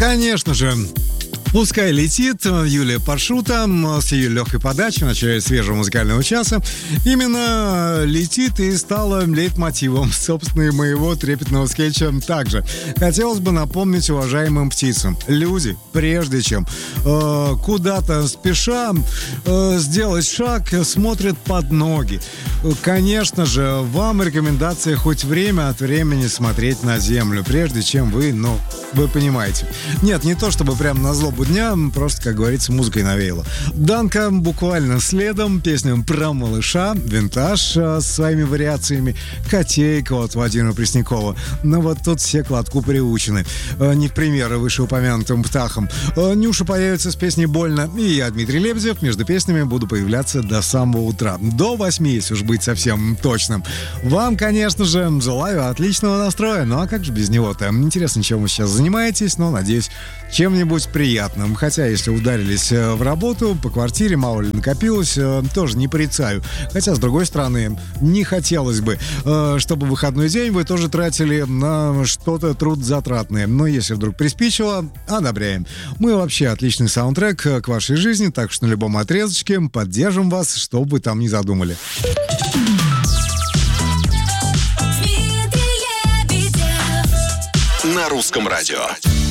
Конечно же, пускай летит Юлия Паршута с ее легкой подачей в начале свежего музыкального часа. Именно летит и стала лейтмотивом, собственно, и моего трепетного скетча также. Хотелось бы напомнить уважаемым птицам: люди, прежде чем куда-то спеша сделать шаг, смотрят под ноги. Конечно же, вам рекомендация хоть время от времени смотреть на землю, прежде чем вы понимаете. Нет, не то чтобы прям на злобу дня, просто, как говорится, музыкой навеяло. Данка буквально следом, песня про малыша, винтаж с своими вариациями, котейка от Владимира Преснякова. Но вот тут все к лотку приучены. Не в пример вышеупомянутым птахам. Нюша появится с песней «Больно», и я, Дмитрий Лебедев, между песнями буду появляться до самого утра. До 8, если уж быть совсем точным. Вам, конечно же, желаю отличного настроя. Ну а как же без него-то? Интересно, чем вы сейчас занимаетесь, но, надеюсь, чем-нибудь приятным. Хотя, если ударились в работу, по квартире, мало ли накопилось, тоже не порицаю. Хотя, с другой стороны, не хотелось бы, чтобы выходной день вы тоже тратили на что-то трудозатратное. Но если вдруг приспичило, одобряем. Мы вообще отличный саундтрек к вашей жизни, так что на любом отрезочке поддержим вас, что бы там ни задумали. На русском радио.